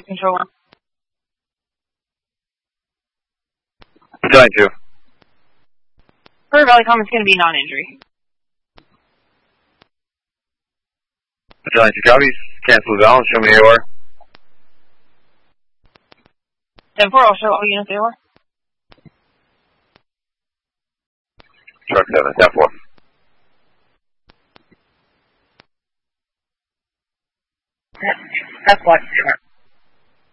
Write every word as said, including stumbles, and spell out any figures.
Control one. Battalion two. Fur Valley Comment's going to be non-injury. Battalion two copies. Cancel the balance. Show me A O R. ten four, I'll show all units A O R. Truck seven, ten four. That's what.